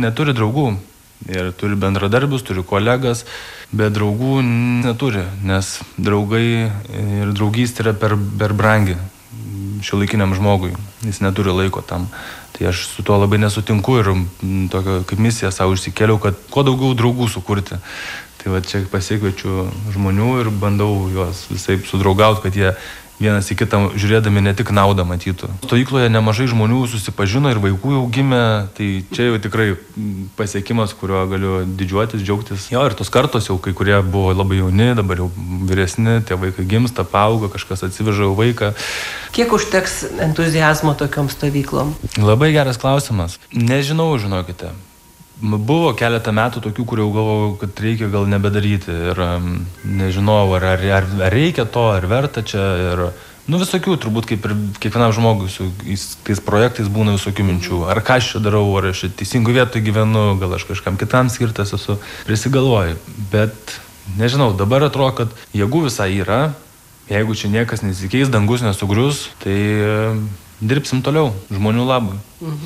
neturi draugų. Ir turi bendradarbius, turi kolegas, bet draugų neturi, nes draugai ir draugystė yra per brangi šiuolaikiniam žmogui. Jis neturi laiko tam. Tai aš su tuo labai nesutinku ir tokią kaip misiją savo išsikėliau, kad kuo daugiau draugų sukurti. Tai va čia pasikviečiu žmonių ir bandau juos visai sudraugauti, kad jie vienas į kitą žiūrėdami ne tik naudą matytų. Stovykloje nemažai žmonių susipažino ir vaikų jau gimė, tai čia jau tikrai pasiekimas, kuriuo galiu didžiuotis, džiaugtis. Jo, ir tos kartos jau kai kurie buvo labai jauni, dabar jau vyresni, tie vaikai gimsta, paauga, kažkas atsiveža jau vaiką. Kiek užteks entuziazmo tokiom stovyklom? Labai geras klausimas. Nežinau, žinokite. Buvo keletą metų tokių, kur jau galvojau, kad reikia gal nebedaryti ir nežinau, ar reikia to, ar verta čia ir, visokių, turbūt kaip ir kiekvienam žmogui su tais projektais būna visokių minčių. Ar ką aš čia darau, ar aš teisingų vietoj gyvenu, gal aš kažkam kitam skirtas esu, prisigalvoju. Bet nežinau, dabar atrodo, kad jėgų visai yra, jeigu čia niekas nesikeis, dangus nesugrius, tai dirbsim toliau, žmonių labui.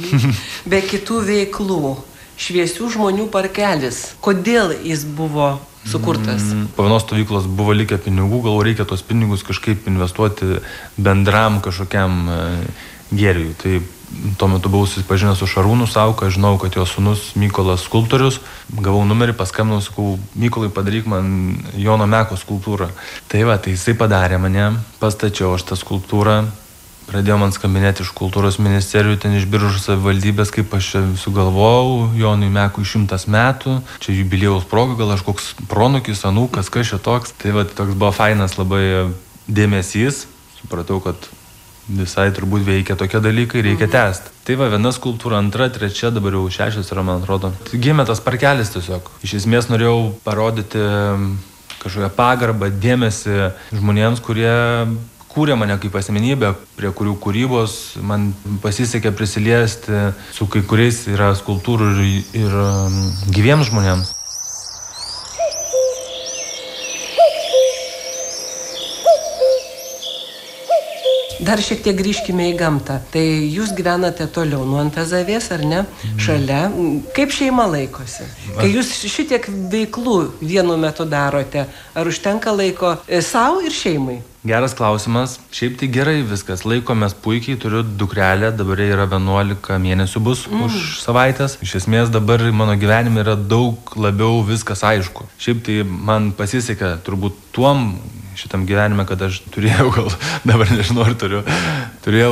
Be kitų veiklų. Šviesių žmonių parkelis. Kodėl jis buvo sukurtas? Po vienos stovyklos buvo likę pinigų, gal reikia tos pinigus kažkaip investuoti bendram kažkokiam gėriui. Tai tuo metu buvau susipažinęs su Šarūnu Sauka, žinau, kad jo sūnus Mykolas skulptorius. Gavau numerį, paskambinau, sakau, Mykolai, padaryk man Jono Meko skulptūrą. Tai jisai padarė mane, pastačiau aš tą skulptūrą. Pradėjo man skambinėti iš kultūros ministerijų, ten iš Biržų savivaldybės, kaip aš čia sugalvojau, Jonui Mekui 100 metų, čia jubiliejaus proga, gal aš koks pronukis, anūkas, kas čia toks. Tai toks buvo fainas labai dėmesys, supratau, kad visai turbūt veikia tokie dalykai, reikia tęsti. Tai viena skulptūra, antra, trečia, dabar jau 6 yra, man atrodo. Gimė tas parkelis tiesiog. Iš esmės norėjau parodyti kažkokią pagarbą, dėmesį žmonėms, kurie kūrė mane kaip asmenybę, prie kurių kūrybos man pasisekė prisiliesti su kai kuriais yra skulptūrų ir gyviems žmonėms. Dar šiek tiek grįžkime į gamtą. Tai jūs gyvenate toliau nuo Antazavės, ar ne? Šalia. Kaip šeima laikosi? Kai jūs šitiek veiklų vienu metu darote, ar užtenka laiko savo ir šeimai? Geras klausimas. Šiaip tai gerai viskas. Laikomės puikiai, turiu dukrelę, dabar yra 11 mėnesių bus už savaitės. Iš esmės dabar mano gyvenime yra daug labiau viskas aišku. Šiaip tai man pasisekė turbūt tuom šitam gyvenime, kad aš turėjau, gal dabar nežinau, ar turėjau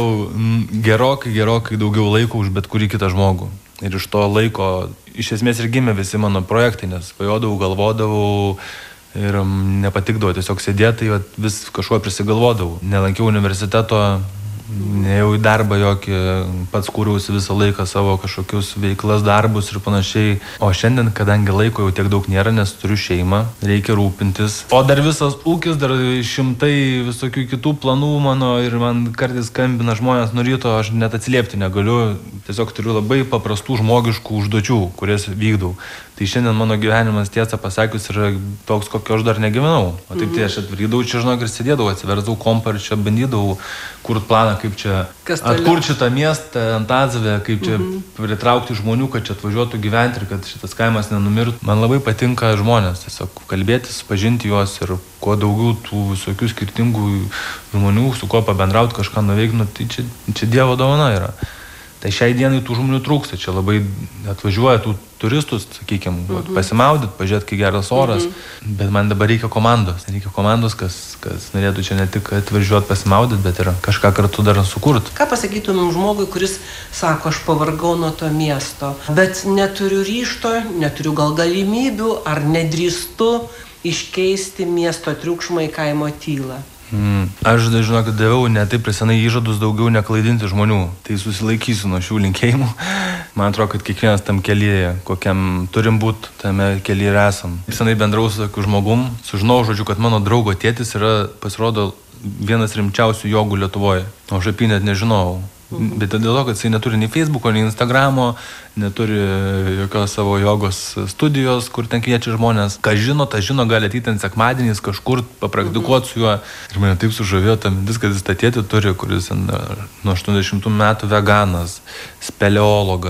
gerokai daugiau laiko už bet kurį kitą žmogų. Ir iš to laiko iš esmės ir gimė visi mano projektai, nes svajodavau, galvodavau ir nepatikdavo tiesiog sėdėti, tai vis kažko prisigalvodavau. Nelankiau universiteto, nejau į darbą jokį, pats kūriausi visą laiką savo kažkokius veiklas, darbus ir panašiai. O šiandien, kadangi laiko jau tiek daug nėra, nes turiu šeimą, reikia rūpintis. O dar visas ūkis, dar šimtai visokių kitų planų mano ir man kartais skambina žmonės nuo ryto, aš net atsiliepti negaliu. Tiesiog turiu labai paprastų žmogiškų užduočių, kurias vykdau. Tai šiandien mano gyvenimas, tiesą pasakius, yra toks, kokio aš dar negyvenau. O taip tai aš atvarydavau čia, žinok, ir sėdėdavau, atsiversdavau kompą ir čia bandydavau kurt planą, kaip čia atkurti šitą miestą, Antazavę, kaip čia pritraukti žmonių, kad čia atvažiuotų gyventi ir kad šitas kaimas nenumirtų. Man labai patinka žmonės, tiesiog kalbėtis, pažinti juos ir kuo daugiau tų visokių skirtingų žmonių, su kuo pabendrauti, kažką nuveikti, tai čia Dievo dovana yra. Tai šiai dienai tų žmonių trūksta, čia labai atvažiuoja tų turistus, sakykime, pasimaudyt, pažiūrėti, kai geras oras, bet man dabar reikia komandos, kas norėtų čia ne tik atvažiuoti pasimaudyt, bet ir kažką kartu dar sukurti. Ką pasakytumėm žmogui, kuris sako, aš pavargau nuo to miesto, bet neturiu ryžto, neturiu gal galimybių, ar nedrįstu iškeisti miesto triukšmą į kaimo tylą? Aš, žinok, daviau ne taip senai įžadus daugiau neklaidinti žmonių. Tai susilaikysiu nuo šių linkėjimų. Man atrodo, kad kiekvienas tam kelyje, kokiam turim būt, tame kelyje ir esam. Senai bendrau su tokiu žmogum, sužinau, žodžiu, kad mano draugo tėtis yra, pasirodo, vienas rimčiausių jogų Lietuvoje. O aš apie net nežinojau. Bet dėl to, kad jisai neturi nei Facebooko, nei Instagramo, neturi jokios savo jogos studijos, kur ten kviečia žmonės. Kas žino, tas žino, gali ateiti ant sekmadieniais kažkur papraktikuoti su juo. Ir mane taip sužavėjo ta mintis, kad jis tą tėtį turi, kuris nuo 80 metų veganas, speleologas,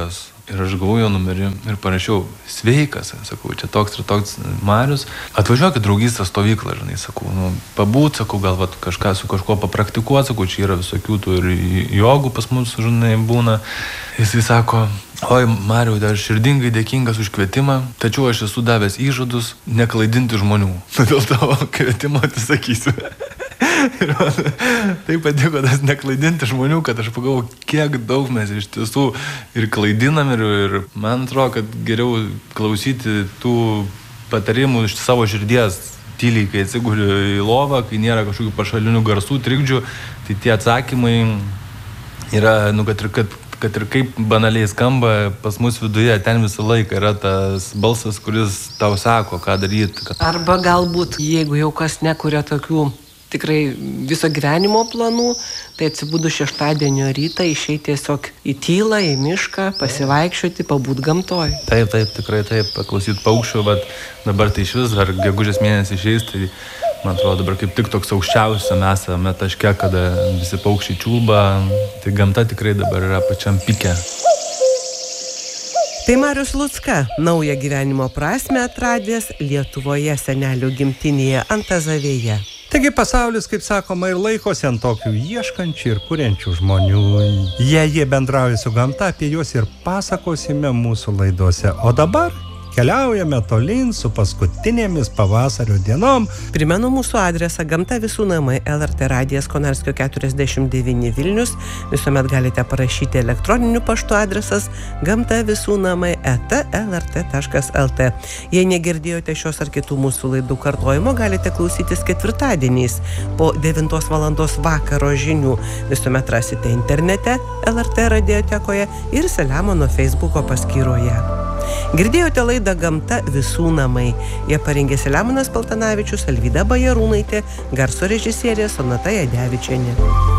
Ir aš gavau jo numerį ir parašiau, sveikas, sakau, čia toks ir toks Marius, atvažiuok į draugystės stovyklą, žinai, sakau, nu, pabūt, sakau, gal vat, kažką su kažko papraktikuot, sakau, čia yra visokių tų ir jogų pas mus, žinai, būna. Jisai sako, oi, Mariau, aš širdingai dėkingas už kvietimą, tačiau aš esu davęs įžadus neklaidinti žmonių. Dėl tavo kvietimo atsisakysiu. Ir man taip patiko tas neklaidinti žmonių, kad aš pagalvojau, kiek daug mes iš tiesų ir klaidinam ir man atrodo, kad geriau klausyti tų patarimų iš savo širdies tyliai, kai atsiguliu į lovą, kai nėra kažkokių pašalinių garsų, trikdžių, tai tie atsakymai yra, nu, kad ir kaip banaliai skamba, pas mus viduje ten visą laiką yra tas balsas, kuris tau sako, ką daryti. Arba galbūt, jeigu jau kas nekuria tokių tikrai viso gyvenimo planų, tai atsibūdu šeštadienio rytą, išeiti tiesiog į tylą, į mišką, pasivaikščioti, pabūt gamtoj. Taip, tikrai taip, paklausyti paukščių, bet dabar tai iš vis, dar gegužės mėnesį išeis, tai man atrodo dabar kaip tik toks aukščiausiame esame taške, kada visi paukščiai čiulba, tai gamta tikrai dabar yra pačiam pike. Tai Marius Lucka, naują gyvenimo prasmę atradęs Lietuvoje senelių gimtinėje Antazavėje. Taigi pasaulis, kaip sakoma, ir laikosi ant tokių ieškančių ir kuriančių žmonių. Jie bendrauja su gamta, apie juos ir pasakosime mūsų laidose. O dabar keliaujame tolyn su paskutinėmis pavasario dienom. Primenu mūsų adresą Gamta visų namai, LRT radijas Konarskio 49 Vilnius. Visuomet galite parašyti elektroniniu paštu adresas gamtavisūnamai@lrt.lt. Jei negirdėjote šios ar kitų mūsų laidų kartojimo, galite klausytis ketvirtadieniais po 9 valandos vakaro žinių. Visuomet rasite internete, LRT radiotekoje ir Selemono Facebooko paskyroje. Girdėjote laidą Gamta visų namai. Ją parengė Selemonas Paltanavičius, Alvyda Bajarūnaitė, garso režisierė Sonata Jadevičienė.